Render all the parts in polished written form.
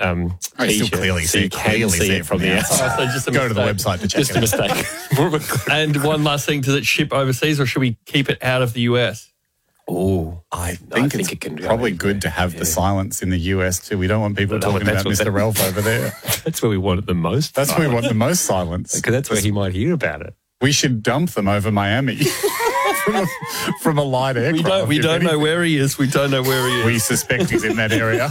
T-shirt. still clearly so you can see it from the outside. So just a Go to the mistake. website to check Just a mistake. And one last thing, does it ship overseas or should we keep it out of the US? Oh, I think it's it can go probably anywhere. good to have the silence in the US too. We don't want people talking about Mr. Ralph over there. That's where we want it the most. That's where we want the most silence. Because that's where he might hear about it. We should dump them over Miami from a light aircraft. We don't know where he is. We don't know where he is. We suspect he's in that area.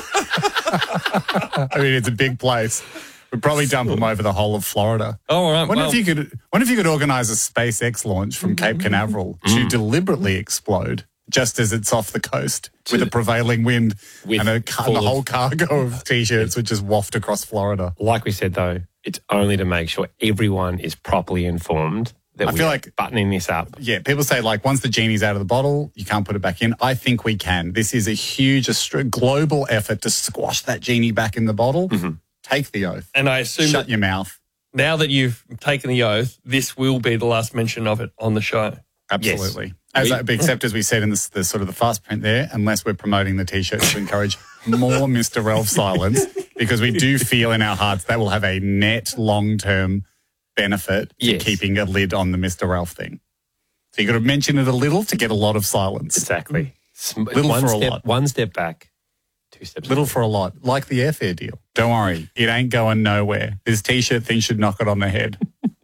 I mean, it's a big place. We'd probably dump them over the whole of Florida. Oh, all right. Wonder if you could organise a SpaceX launch from Cape Canaveral to deliberately explode just as it's off the coast with a prevailing wind and the whole cargo of T-shirts would just waft across Florida. Like we said, though, it's only to make sure everyone is properly informed that I feel like buttoning this up. Yeah, people say, like, once the genie's out of the bottle, you can't put it back in. I think we can. This is a huge global effort to squash that genie back in the bottle. Take the oath. And I assume Shut your mouth. now that you've taken the oath, this will be the last mention of it on the show. Absolutely. Except as we said in the sort of the fast print there, unless we're promoting the T-shirts to encourage more Mr. Ralph silence, because we do feel in our hearts that will have a net long-term benefit to keeping a lid on the Mr. Ralph thing. So you've got to mention it a little to get a lot of silence. Exactly. Little for a lot. One step back, two steps Little forward. for a lot, like the airfare deal. Don't worry, it ain't going nowhere. This T-shirt thing should knock it on the head.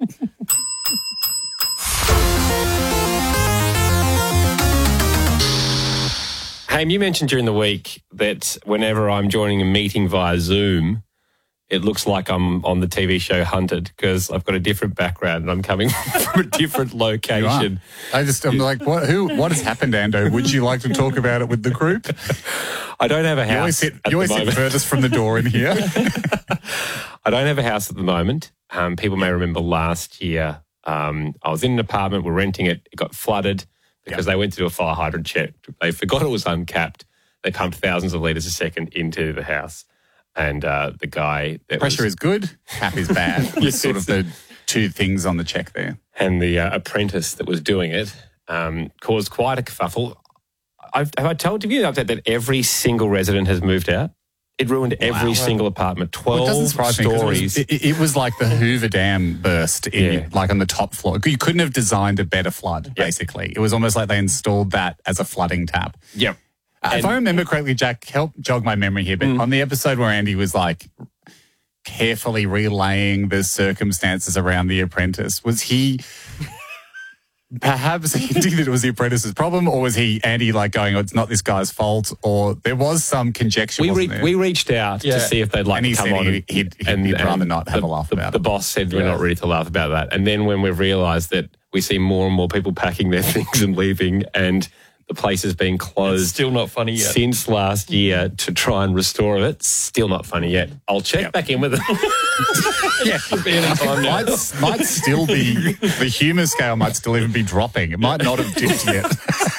Haim, you mentioned during the week that whenever I'm joining a meeting via Zoom, it looks like I'm on the TV show Hunted because I've got a different background and I'm coming from a different location. I'm like, what has happened, Ando? Would you like to talk about it with the group? I don't have a house. You always sit furthest from the door in here. I don't have a house at the moment. People may remember last year I was in an apartment, we're renting it, it got flooded because they went to do a fire hydrant check. They forgot it was uncapped. They pumped thousands of litres a second into the house. And the guy... Pressure is good, cap is bad. It's sort of the two things on the check there. And the apprentice that was doing it caused quite a kerfuffle. Have I told you that every single resident has moved out? It ruined every single apartment. 12 stories. It was like the Hoover Dam burst like on the top floor. You couldn't have designed a better flood, basically. It was almost like they installed that as a flooding tap. Yep. If I remember correctly, Jack, help jog my memory here, but on the episode where Andy was like carefully relaying the circumstances around the apprentice, was he perhaps hinting that it was the apprentice's problem, or was Andy like going, oh, it's not this guy's fault, or there was some conjecture, wasn't there? We reached out to see if they'd like to come on. He'd rather not have a laugh about it. The boss said we're not ready to laugh about that. And then when we've realised that we see more and more people packing their things and leaving and the place has been closed. It's still not funny yet. Since last year to try and restore it. Still not funny yet. I'll check back in with it. Could be any time now. Might still be, the humour scale might still even be dropping. It might not have dipped yet.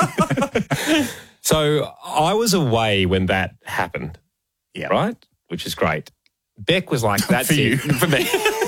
So I was away when that happened. Yeah. Right? Which is great. Beck was like, that's it. For me.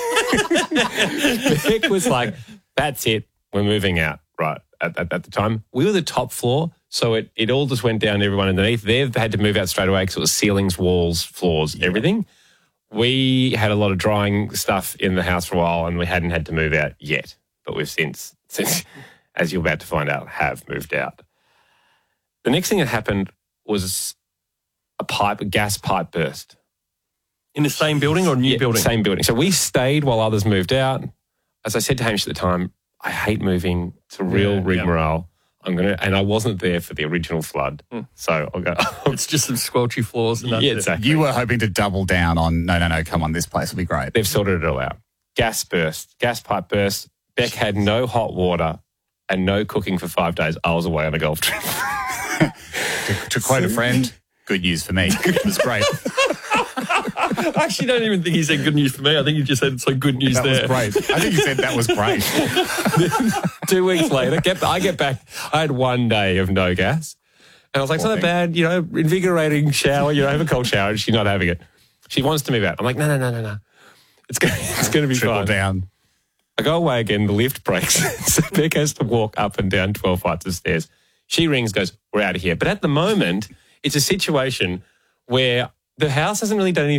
Beck was like, that's it. We're moving out. Right. At the time, we were the top floor, so it all just went down to everyone underneath. They've had to move out straight away because it was ceilings, walls, floors, everything. We had a lot of drying stuff in the house for a while, and we hadn't had to move out yet. But we've since, as you're about to find out, have moved out. The next thing that happened was a gas pipe burst. In the same building or a new building? Same building. So we stayed while others moved out. As I said to Hamish at the time, I hate moving. It's a real rigmarole. And I wasn't there for the original flood. So I'll go. It's just some squelchy floors. And that's it. Exactly. You were hoping to double down on, no, come on, this place will be great. They've sorted it all out. Gas pipe burst. Beck had no hot water and no cooking for 5 days. I was away on a golf trip. to quote a friend, good news for me. It was great. I actually don't even think he said good news for me. I think he just said so good news that there. Was great. I think he said that was great. 2 weeks later, I get back. I had 1 day of no gas. And I was like, it's not a bad, invigorating shower. Have a cold shower. And she's not having it. She wants to move out. I'm like, no. It's going to be Triple fine. down. I go away again. The lift breaks. So Beck has to walk up and down 12 flights of stairs. She rings, goes, we're out of here. But at the moment, it's a situation where the house hasn't really done anything